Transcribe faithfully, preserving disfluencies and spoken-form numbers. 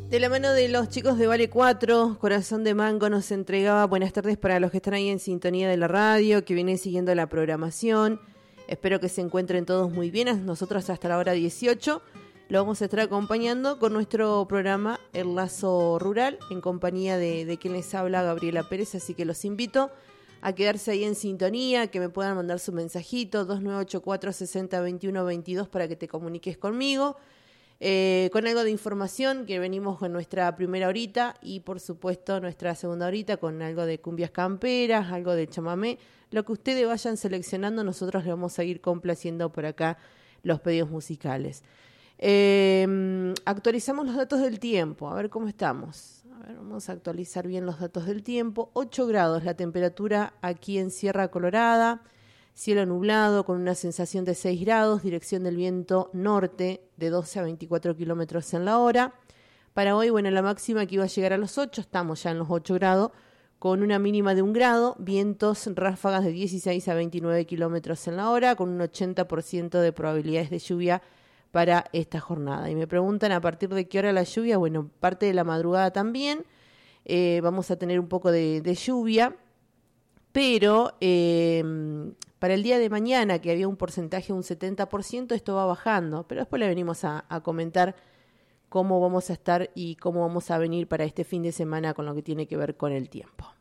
De la mano de los chicos de Vale cuatro, Corazón de Mango nos entregaba buenas tardes para los que están ahí en sintonía de la radio, que vienen siguiendo la programación. Espero que se encuentren todos muy bien. Nosotros hasta la hora dieciocho lo vamos a estar acompañando con nuestro programa El Lazo Rural, en compañía de, de quien les habla, Gabriela Pérez. Así que los invito a quedarse ahí en sintonía, que me puedan mandar su mensajito, dos nueve ocho cuatro, seis cero, dos uno dos dos, para que te comuniques conmigo. Eh, con algo de información, que venimos con nuestra primera horita, y por supuesto nuestra segunda horita con algo de cumbias camperas, algo de chamamé, lo que ustedes vayan seleccionando. Nosotros le vamos a ir complaciendo por acá los pedidos musicales. Eh, actualizamos los datos del tiempo, a ver cómo estamos. A ver, vamos a actualizar bien los datos del tiempo. ocho grados la temperatura aquí en Sierra Colorada. Cielo nublado con una sensación de seis grados, dirección del viento norte de doce a veinticuatro kilómetros en la hora. Para hoy, bueno, la máxima que iba a llegar a los ocho, estamos ya en los ocho grados, con una mínima de un grado, vientos ráfagas de dieciséis a veintinueve kilómetros en la hora, con un ochenta por ciento de probabilidades de lluvia para esta jornada. Y me preguntan a partir de qué hora la lluvia. Bueno, parte de la madrugada también, eh, vamos a tener un poco de, de lluvia, pero eh, para el día de mañana, que había un porcentaje de un setenta por ciento, esto va bajando, pero después le venimos a, a comentar cómo vamos a estar y cómo vamos a venir para este fin de semana con lo que tiene que ver con el tiempo.